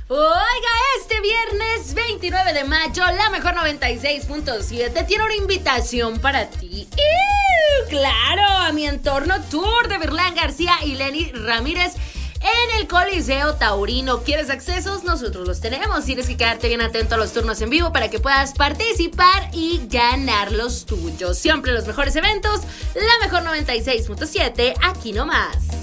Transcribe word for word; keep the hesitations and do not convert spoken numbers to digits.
Oiga, este viernes veintinueve de mayo, la mejor noventa y seis punto siete tiene una invitación para ti. ¡Ew! Claro, a mi entorno tour de Virlán García y Lenny Ramírez en el Coliseo Taurino. ¿Quieres accesos? Nosotros los tenemos. Tienes que quedarte bien atento a los turnos en vivo para que puedas participar y ganar los tuyos. Siempre los mejores eventos, la mejor noventa y seis punto siete, aquí nomás.